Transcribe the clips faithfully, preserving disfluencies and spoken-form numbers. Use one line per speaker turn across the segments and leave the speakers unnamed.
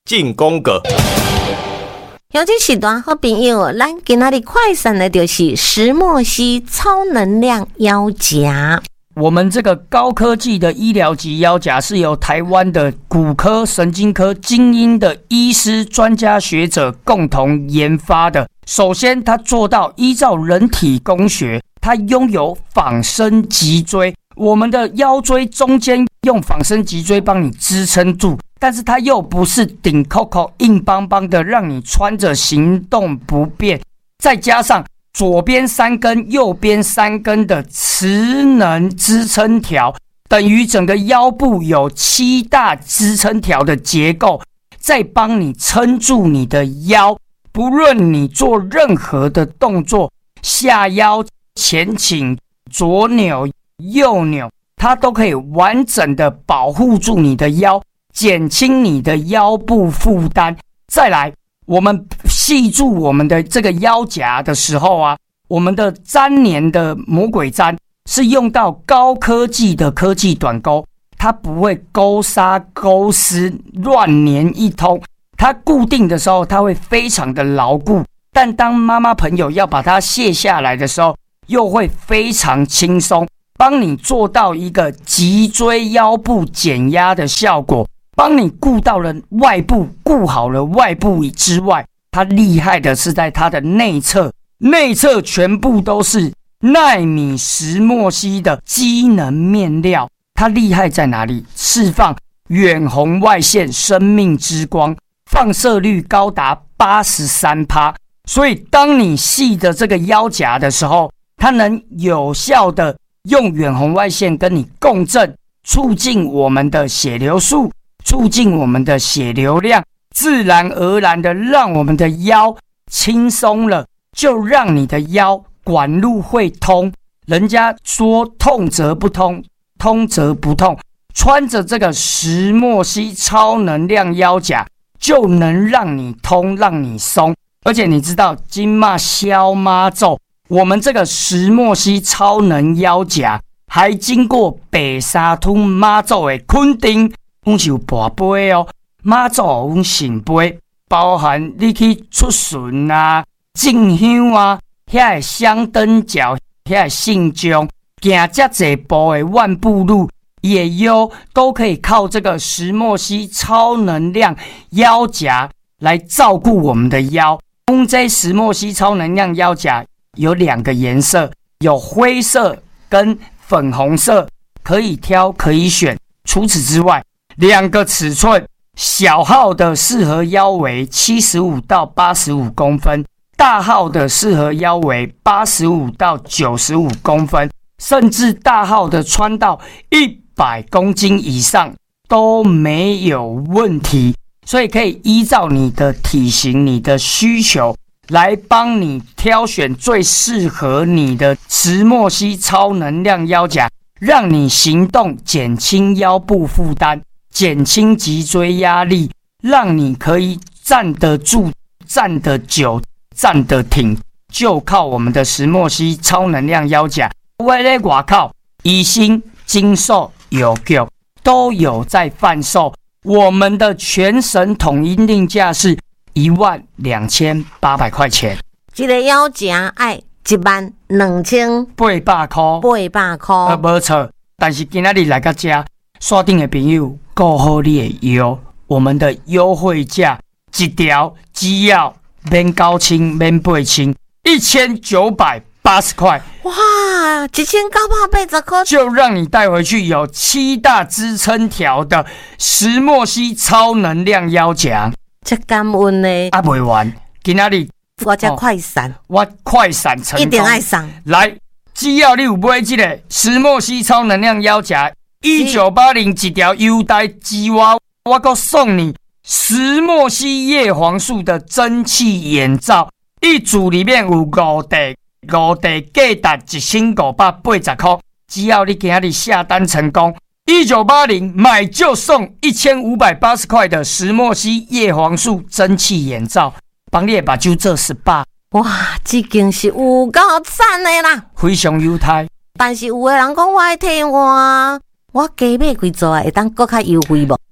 进攻个。
有这时段好朋友，咱今仔日快闪的就是石墨烯超能量腰夹。
我们这个高科技的医疗级腰夹是由台湾的骨科、神经科精英的医师、专家学者共同研发的。首先，它做到依照人体工学，它拥有仿生脊椎，我们的腰椎中间用仿生脊椎帮你支撑住，但是它又不是顶扣扣硬邦邦的，让你穿着行动不便。再加上左边三根，右边三根的磁能支撑条，等于整个腰部有七大支撑条的结构，再帮你撑住你的腰。不论你做任何的动作，下腰、前倾、左扭、右扭，它都可以完整的保护住你的腰，减轻你的腰部负担。再来，我们系住我们的这个腰夹的时候啊，我们的粘连的魔鬼粘是用到高科技的科技短钩，它不会勾纱勾丝乱粘一通，它固定的时候它会非常的牢固，但当妈妈朋友要把它卸下来的时候，又会非常轻松，帮你做到一个脊椎腰部减压的效果，帮你顾到了外部，顾好了外部之外，它厉害的是在它的内侧，内侧全部都是奈米石墨烯的机能面料。它厉害在哪里？释放远红外线生命之光，放射率高达 百分之八十三。 所以当你系的这个腰夹的时候，它能有效的用远红外线跟你共振，促进我们的血流速，促进我们的血流量，自然而然的让我们的腰轻松了，就让你的腰管路会通。人家说痛则不通，通则不痛，穿着这个石墨烯超能量腰夹就能让你通，让你松。而且你知道今嘛消妈咒，我们这个石墨烯超能腰夹还经过白沙屯妈祖的肯定，我们是有跋杯哦，妈祖有阮圣杯，包含你去出巡啊、进香啊，遐个香灯脚、遐个信众，行这济步的万步路，也有都可以靠这个石墨烯超能量腰夹来照顾我们的腰。我们这石墨烯超能量腰夹有两个颜色，有灰色跟粉红色，可以挑可以选。除此之外，两个尺寸，小号的适合腰围七十五到八十五公分，大号的适合腰围八十五到九十五公分，甚至大号的穿到一百公斤以上都没有问题。所以可以依照你的体型、你的需求来帮你挑选最适合你的石墨烯超能量腰夹，让你行动减轻腰部负担，减轻脊椎压力，让你可以站得住、站得久、站得挺，就靠我们的石墨烯超能量腰夹。我在外口宜兴、金寿、有局都有在贩售。我们的全省统一定价是一万两千八百块钱，
这个腰夹爱一万两千
八百块，
八百块，
呃，没错。但是今天来到这，锁定的朋友顾好你的腰，我们的优惠价一条只要免九千、免八千，一千九百八十块。
哇，一千九百八十块，
就让你带回去有七大支撑条的石墨烯超能量腰夹。
这感恩呢？
啊，未完，今仔日
我这快闪、哦，
我快闪成功，
一定爱上。
来，只要你有买这个石墨烯超能量腰夹，一九八零一条优待之外，我还送你石墨烯叶黄素的蒸汽眼罩，一组里面有五袋。五袋价值一千五百八十块，只要你今日下单成功，一九八零买就送一千五百八十块的石墨烯叶黄素蒸汽眼罩，帮你的目睭做S P A。
哇，这件是有够赞的啦，
非常优待。
但是有的人讲我爱替我，我加买几组会当更较优惠无？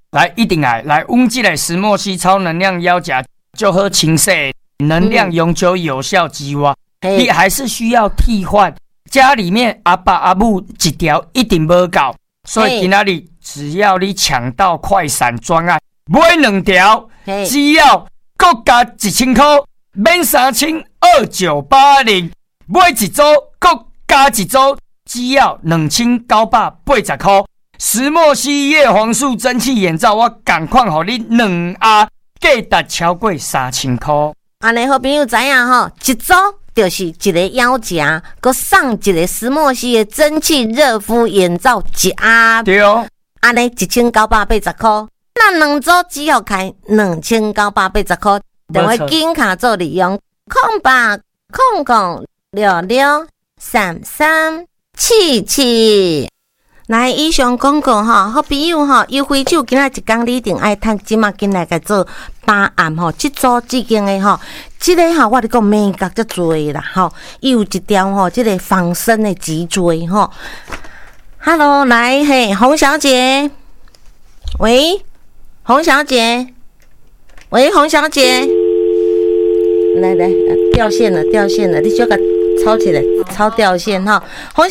来一定来来，阮这个石墨烯超能量腰夹就好清洗，能量永久有效之外，嗯、你还是需要替换。家里面阿爸阿母一条一定无够，所以今仔日只要你抢到快闪专案，买两条，只要各加一千块，免三千二九八零，买一组各加一组，只要两千九百八十块。石墨烯叶黄素蒸汽眼罩，我赶快给你两盒，价值超过三千块。
安尼好朋友知影吼，一组就是一个腰夹，佮送一个石墨烯的蒸汽热敷眼罩一盒。
对哦，
安尼一千九百八十块，那两组只要开两千九百八十块。电话紧卡做利用，空八空空六六三三七七。来，以上广告吼，好朋友吼，优惠酒今仔一工你一定爱趁，即马进来甲做八暗吼，即组即间的吼，即、这个吼，我咧讲美角足多啦吼，伊有一条吼，即、这个防身的脊椎吼。Hello， 来嘿，洪小姐，喂，洪小姐，喂，洪小姐，来来，掉线了，掉线了，你小甲抄起来，抄掉线哈，洪。